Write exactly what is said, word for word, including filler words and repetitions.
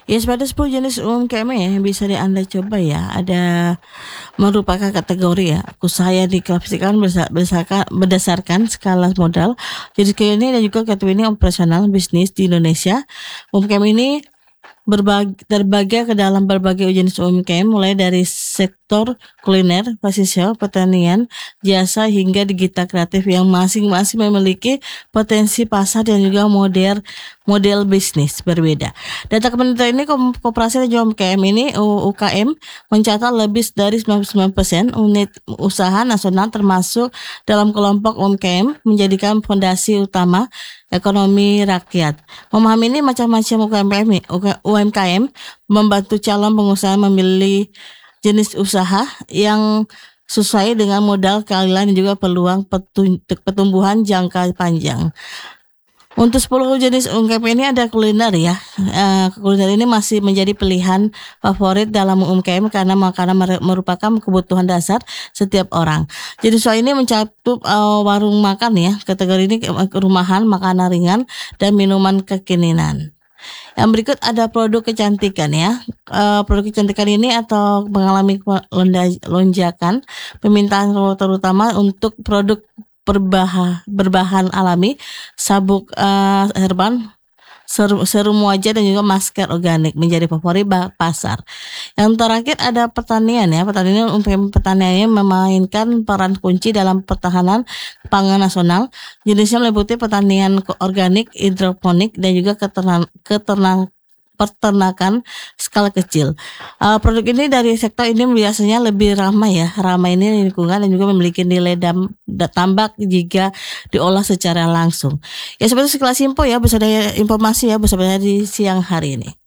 Ya, ada sepuluh jenis U M K M ya yang bisa di Anda coba ya. Ada merupakan kategori ya. Usaha yang diklasifikasikan bersa- berdasarkan, berdasarkan skala modal. Jadi ini dan juga kategori operasional bisnis di Indonesia. U M K M ini berbagi, terbagi ke dalam berbagai jenis U M K M mulai dari sektor kuliner, pasisio, pertanian, jasa hingga digital kreatif yang masing-masing memiliki potensi pasar dan juga model model bisnis berbeda. Data Kementerian ini Koperasi dan U M K M ini U K M mencatat lebih dari sembilan puluh sembilan persen unit usaha nasional termasuk dalam kelompok U M K M menjadikan fondasi utama ekonomi rakyat. Memahami ini macam-macam U M K M, U M K M membantu calon pengusaha memilih jenis usaha yang sesuai dengan modal keahlian dan juga peluang pertumbuhan jangka panjang. Untuk sepuluh jenis U M K M ini ada kuliner ya. Uh, kuliner ini masih menjadi pilihan favorit dalam U M K M karena makanan merupakan kebutuhan dasar setiap orang. Jadi soal ini mencakup uh, warung makan ya. Kategori ini rumahan, makanan ringan dan minuman kekinian. Yang berikut ada produk kecantikan ya. Uh, produk kecantikan ini atau mengalami lonjakan permintaan terutama untuk produk berbahan, berbahan alami, sabuk uh, herban, serum, serum wajah dan juga masker organik menjadi favorit pasar. Yang terakhir ada pertanian ya. Pertanian pertanian ini memainkan peran kunci dalam pertahanan pangan nasional. Jenisnya meliputi pertanian organik, hidroponik dan juga keternak keternak peternakan skala kecil. Uh, produk ini dari sektor ini biasanya lebih ramah ya, ramah ini lingkungan dan juga memiliki nilai dam, tambah jika diolah secara langsung. Ya seperti sekelas info ya, bersama informasi ya bersama di siang hari ini.